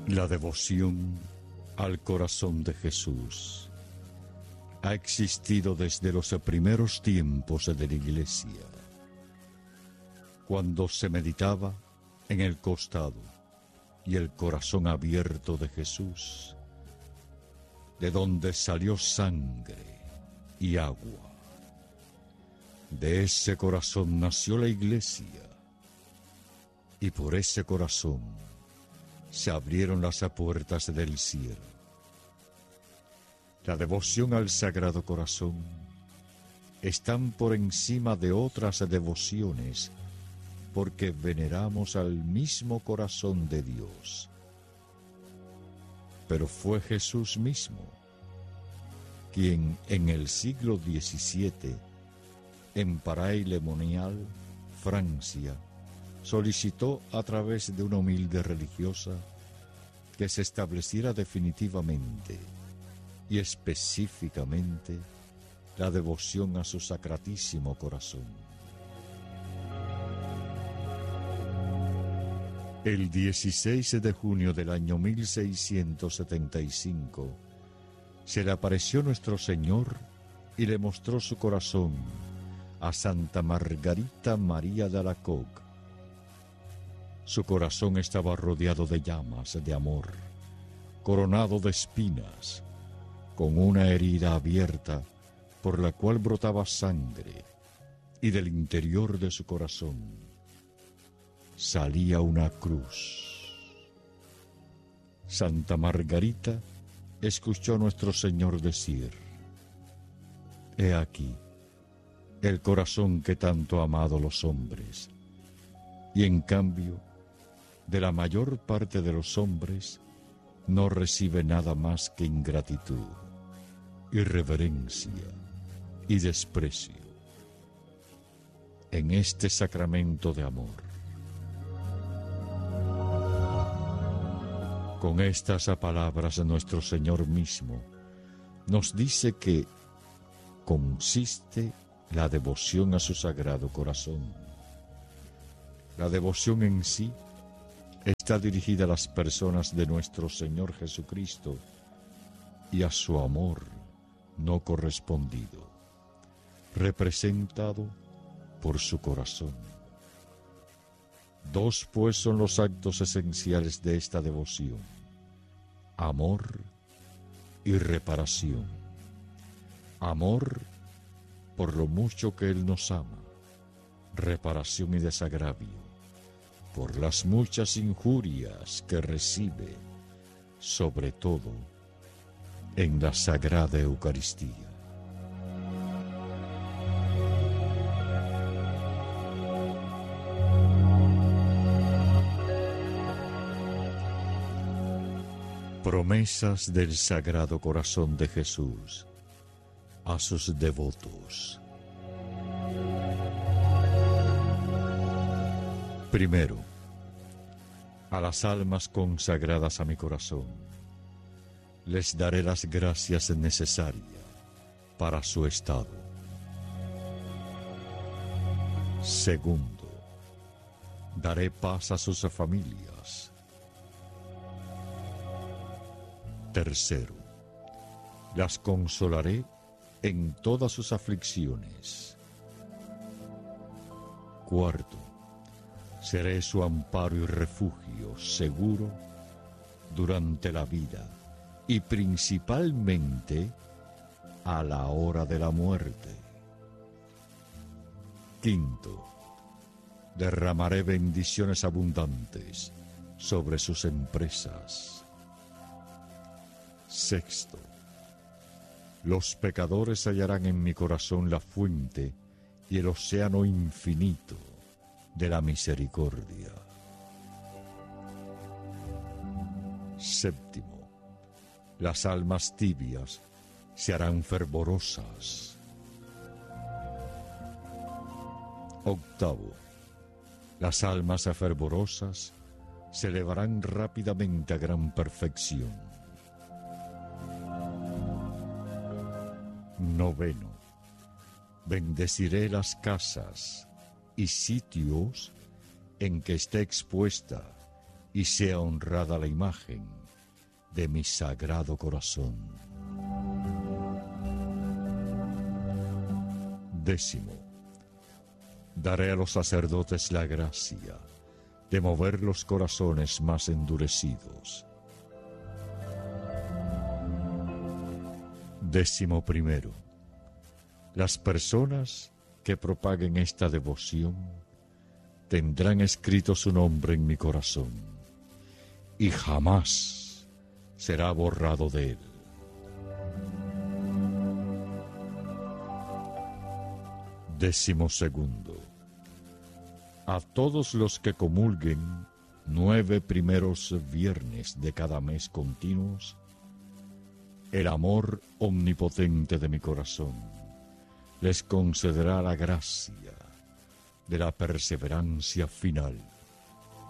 La devoción al corazón de Jesús ha existido desde los primeros tiempos de la Iglesia, cuando se meditaba en el costado y el corazón abierto de Jesús, de donde salió sangre y agua. De ese corazón nació la Iglesia, y por ese corazón se abrieron las puertas del cielo. La devoción al Sagrado Corazón están por encima de otras devociones, porque veneramos al mismo corazón de Dios. Pero fue Jesús mismo quien en el siglo XVII, en Paray-le-Monial, Francia, solicitó a través de una humilde religiosa que se estableciera definitivamente y específicamente la devoción a su Sacratísimo Corazón. El 16 de junio del año 1675 se le apareció nuestro Señor y le mostró su corazón a Santa Margarita María de Alacoque. Su corazón estaba rodeado de llamas de amor, coronado de espinas, con una herida abierta por la cual brotaba sangre, y del interior de su corazón salía una cruz. Santa Margarita escuchó a nuestro Señor decir: «He aquí el corazón que tanto ha amado los hombres, y en cambio de la mayor parte de los hombres no recibe nada más que ingratitud, irreverencia y desprecio. En este sacramento de amor, con estas palabras nuestro Señor mismo nos dice que consiste la devoción a su Sagrado Corazón. La devoción en sí está dirigida a las personas de nuestro Señor Jesucristo y a su amor no correspondido, representado por su corazón. Dos, pues, son los actos esenciales de esta devoción: amor y reparación. Amor por lo mucho que Él nos ama, reparación y desagravio por las muchas injurias que recibe, sobre todo en la Sagrada Eucaristía. Promesas del Sagrado Corazón de Jesús a sus devotos. Primero, a las almas consagradas a mi corazón les daré las gracias necesarias para su estado. Segundo, daré paz a sus familias. Tercero, las consolaré en todas sus aflicciones. Cuarto, seré su amparo y refugio seguro durante la vida y principalmente a la hora de la muerte. Quinto, derramaré bendiciones abundantes sobre sus empresas. Sexto, los pecadores hallarán en mi corazón la fuente y el océano infinito de la misericordia. Séptimo, las almas tibias se harán fervorosas. Octavo, las almas fervorosas se elevarán rápidamente a gran perfección. Noveno, bendeciré las casas y sitios en que esté expuesta y sea honrada la imagen de mi sagrado corazón. 10. Daré a los sacerdotes la gracia de mover los corazones más endurecidos. 11. Las personas que propaguen esta devoción tendrán escrito su nombre en mi corazón y jamás será borrado de él. 12. A todos los que comulguen 9 primeros viernes de cada mes continuos, el amor omnipotente de mi corazón les concederá la gracia de la perseverancia final.